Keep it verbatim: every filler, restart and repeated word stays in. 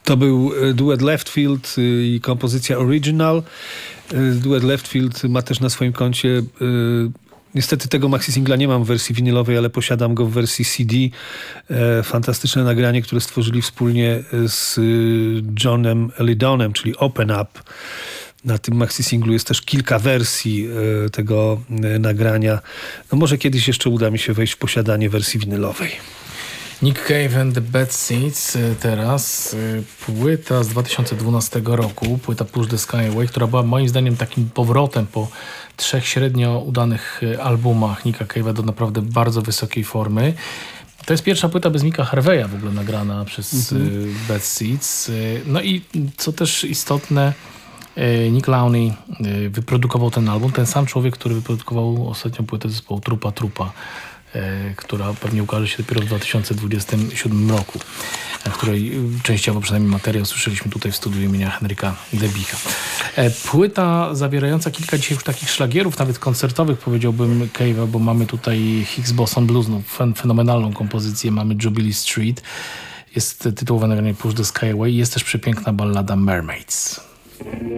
To był duet Leftfield i kompozycja Original. Duet Leftfield ma też na swoim koncie, niestety tego maxi singla nie mam w wersji winylowej, ale posiadam go w wersji C D. Fantastyczne nagranie, które stworzyli wspólnie z Johnem Elidonem, czyli Open Up. Na tym maxi singlu jest też kilka wersji tego nagrania. No może kiedyś jeszcze uda mi się wejść w posiadanie wersji winylowej. Nick Cave and the Bad Seeds teraz. Płyta z dwa tysiące dwunastego roku, płyta Push the Sky Away, która była moim zdaniem takim powrotem po trzech średnio udanych albumach Nicka Cave'a do naprawdę bardzo wysokiej formy. To jest pierwsza płyta bez Micka Harveya w ogóle nagrana przez mm-hmm. Bad Seeds. No i co też istotne, Nick Launay wyprodukował ten album, ten sam człowiek, który wyprodukował ostatnią płytę zespołu Trupa Trupa, która pewnie ukaże się dopiero w dwa tysiące dwudziestym siódmym roku, na której częściowo przynajmniej materiał słyszeliśmy tutaj w studiu imienia Henryka Debicha. Płyta zawierająca kilka dzisiaj już takich szlagierów, nawet koncertowych, powiedziałbym, Cave'a, bo mamy tutaj Higgs Boson Blues, no, fenomenalną kompozycję, mamy Jubilee Street, jest tytułowe nagranie Push the Sky Away, jest też przepiękna ballada Mermaids.